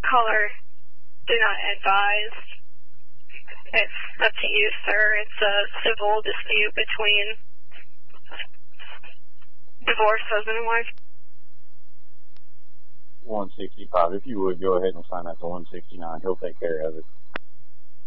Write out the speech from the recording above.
Caller, do not advise. It's up to you, sir. It's a civil dispute between divorced husband and wife. 165. If you would, go ahead and sign that to 169. He'll take care of it.